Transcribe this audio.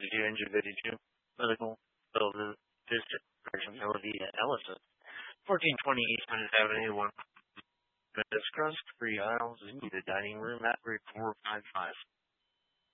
52 Engine 52 Medical Visit Correction Melody Ellison. 1420 East Minute Avenue, 1 minutes across 3 aisles into the dining room at 455.